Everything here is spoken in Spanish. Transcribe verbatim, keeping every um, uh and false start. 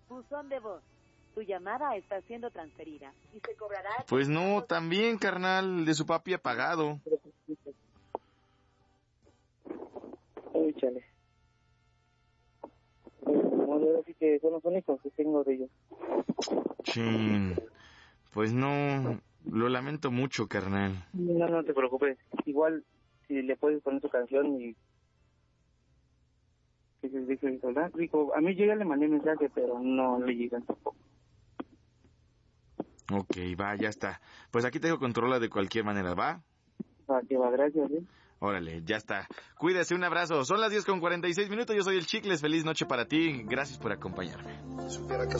Buzón de voz. Tu llamada está siendo transferida y se cobrará... Pues no, también, carnal, de su papi apagado. Ay, chale. Así que son los únicos que tengo de ellos. Chin. Pues no, lo lamento mucho, carnal. No, no te preocupes. Igual, si le puedes poner tu canción y... que se deje de soldar. Digo, a mí yo ya le mandé mensaje, pero no le llegan tampoco. Ok, va, ya está. Pues aquí tengo controla de cualquier manera, ¿va? Va, que va, gracias, ¿eh? Órale, ya está. Cuídese, un abrazo. Son las diez con cuarenta y seis minutos, yo soy el Chicles. Feliz noche para ti. Gracias por acompañarme. Supiera que